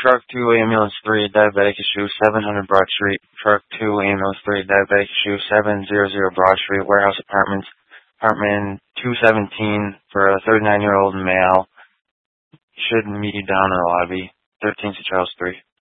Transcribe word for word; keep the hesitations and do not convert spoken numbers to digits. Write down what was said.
Truck two, Ambulance three, Diabetic Issue, seven hundred Broad Street. Truck two, Ambulance three, Diabetic Issue, seven hundred Broad Street, Warehouse Apartments, Apartment two seventeen for a thirty-nine-year-old male. Should meet you down in the lobby, thirteen to Charles Street.